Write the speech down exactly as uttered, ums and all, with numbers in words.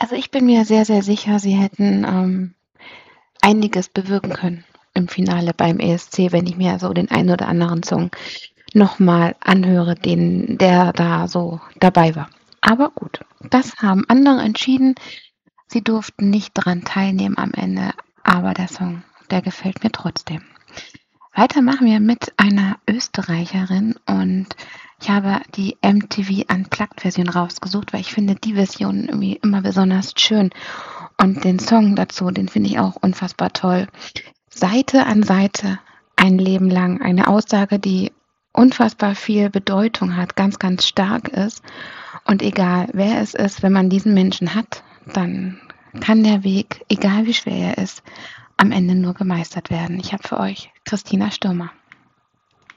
Also, ich bin mir sehr, sehr sicher, sie hätten, ähm, einiges bewirken können im Finale beim ESC, wenn ich mir so den einen oder anderen Song noch mal anhöre, den der da so dabei war. Aber gut, das haben andere entschieden. Sie durften nicht dran teilnehmen am Ende, aber der Song, der gefällt mir trotzdem. Weiter machen wir mit einer Österreicherin und ich habe die M T V Unplugged-Version rausgesucht, weil ich finde die Version irgendwie immer besonders schön und den Song dazu, den finde ich auch unfassbar toll. Seite an Seite, ein Leben lang, eine Aussage, die unfassbar viel Bedeutung hat, ganz, ganz stark ist und egal, wer es ist, wenn man diesen Menschen hat, dann kann der Weg, egal wie schwer er ist, am Ende nur gemeistert werden. Ich habe für euch Christina Stürmer.